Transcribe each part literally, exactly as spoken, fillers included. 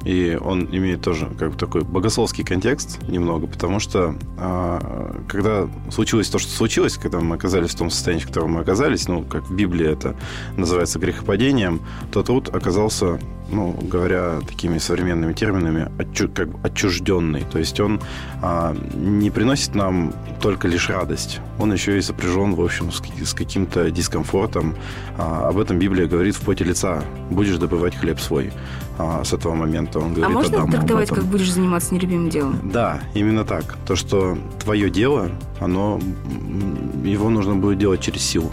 И он имеет тоже как бы такой богословский контекст немного, потому что когда случилось то, что случилось, когда мы оказались в том состоянии, в котором мы оказались, ну, как в Библии это называется грехопадением, то труд оказался, ну, говоря такими современными терминами, отчу, как бы отчужденный. То есть он а, не приносит нам только лишь радость. Он еще и сопряжен, в общем, с, с каким-то дискомфортом. А, об этом Библия говорит в поте лица. Будешь добывать хлеб свой. А, с этого момента он говорит а можно Адаму трактовать, как будешь заниматься нелюбимым делом? Да, именно так. То, что твое дело, оно, его нужно будет делать через силу.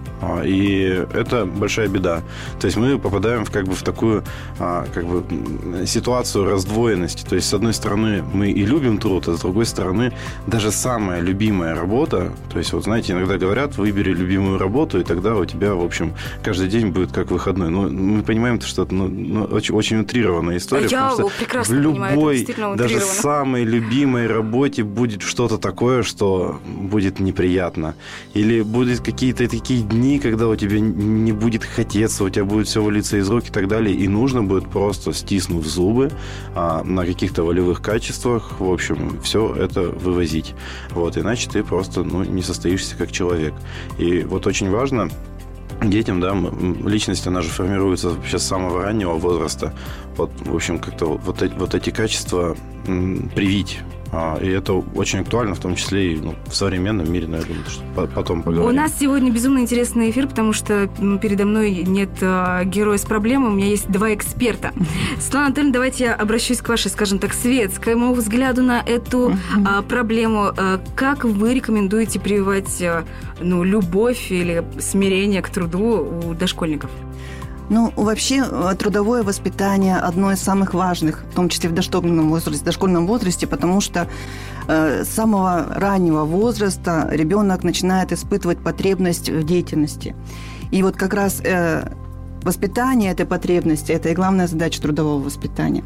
И это большая беда. То есть мы попадаем в, как бы, в такую как бы, ситуацию раздвоенности. То есть, с одной стороны, мы и любим труд, а с другой стороны, даже самая любимая работа, то есть, вот знаете, иногда говорят, выбери любимую работу, и тогда у тебя, в общем, каждый день будет как выходной. Но мы понимаем, что это ну, ну, очень, очень утрированная история. Я потому что в любой, даже самой любимой работе будет что-то такое, что будет неприятно. Или будут какие-то такие дни, когда у тебя не будет хотеться, у тебя будет все валиться из рук и так далее, и нужно будет просто, стиснув зубы, а, на каких-то волевых качествах, в общем, все это вывозить. Вот, иначе ты просто ну, не состоишься как человек. И вот очень важно детям, да, личность, она же формируется вообще с самого раннего возраста. Вот, в общем, как-то вот эти, вот эти качества м, привить. И это очень актуально, в том числе и ну, в современном мире, но я думаю, что потом поговорим. У нас сегодня безумно интересный эфир, потому что передо мной нет э, героя с проблемой, у меня есть два эксперта. Светлана Анатольевна, давайте я обращусь к вашей, скажем так, светскому взгляду на эту э, проблему. Э, как вы рекомендуете прививать э, ну, любовь или смирение к труду у дошкольников? Ну, вообще, трудовое воспитание одно из самых важных, в том числе в дошкольном возрасте, дошкольном возрасте, потому что э, с самого раннего возраста ребенок начинает испытывать потребность в деятельности. И вот как раз э, воспитание этой потребности – это и главная задача трудового воспитания.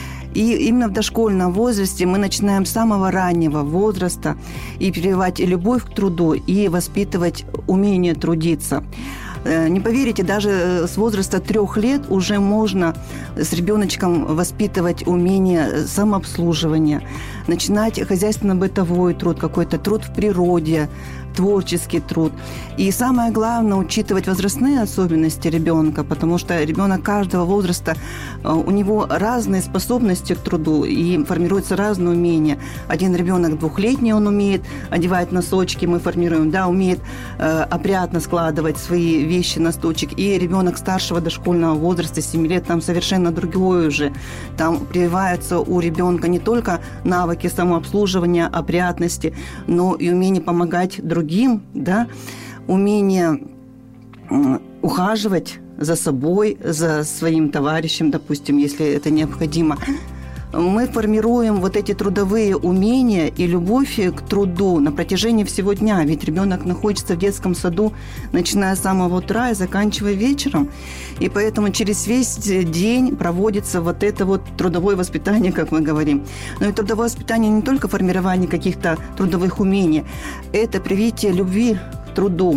И именно в дошкольном возрасте мы начинаем с самого раннего возраста и прививать и любовь к труду, и воспитывать умение трудиться. Не поверите, даже с возраста трех лет уже можно с ребеночком воспитывать умение самообслуживания, начинать хозяйственно-бытовой труд, какой-то труд в природе, творческий труд. И самое главное – учитывать возрастные особенности ребенка, потому что ребенок каждого возраста, у него разные способности к труду и формируются разные умения. Один ребенок двухлетний, он умеет одевать носочки, мы формируем, да, умеет э, опрятно складывать свои вещи на стульчик. И ребенок старшего дошкольного возраста, семи лет, там совершенно другой уже. Там прививаются у ребенка не только навыки самообслуживания, опрятности, но и умение помогать другим. Другим, да, умение ухаживать за собой, за своим товарищем, допустим, если это необходимо. Мы формируем вот эти трудовые умения и любовь к труду на протяжении всего дня. Ведь ребенок находится в детском саду, начиная с самого утра и заканчивая вечером. И поэтому через весь день проводится вот это вот трудовое воспитание, как мы говорим. Но и трудовое воспитание не только формирование каких-то трудовых умений. Это привитие любви к труду,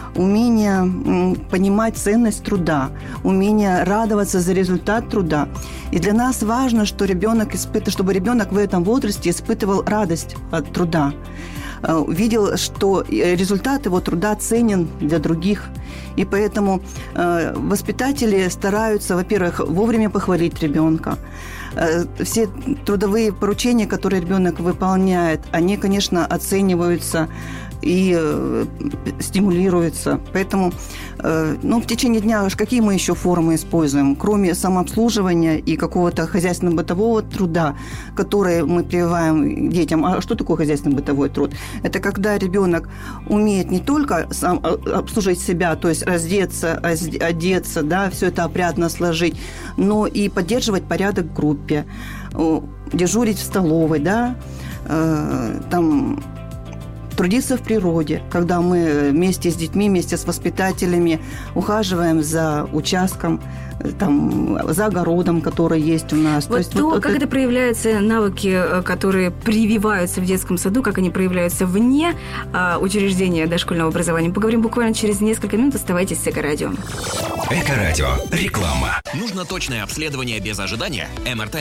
умение понимать ценность труда, умение радоваться за результат труда. И для нас важно, что ребенок испытывает, чтобы ребенок в этом возрасте испытывал радость от труда, видел, что результат его труда ценен для других. И поэтому воспитатели стараются, во-первых, вовремя похвалить ребенка. Все трудовые поручения, которые ребенок выполняет, они, конечно, оцениваются и э, стимулируется. Поэтому э, ну, в течение дня какие мы еще формы используем, кроме самообслуживания и какого-то хозяйственно-бытового труда, который мы прививаем детям. А что такое хозяйственно-бытовой труд? Это когда ребенок умеет не только сам обслужить себя, то есть раздеться, одеться, да, все это опрятно сложить, но и поддерживать порядок в группе, дежурить в столовой, да, э, там... трудиться в природе, когда мы вместе с детьми, вместе с воспитателями ухаживаем за участком, там, за огородом, который есть у нас. Вот то, есть, то вот, как это... это проявляются, навыки, которые прививаются в детском саду, как они проявляются вне а, учреждения дошкольного образования. Поговорим буквально через несколько минут. Оставайтесь с Эко-радио. Эко-радио. Реклама. Нужно точное обследование без ожидания? МРТ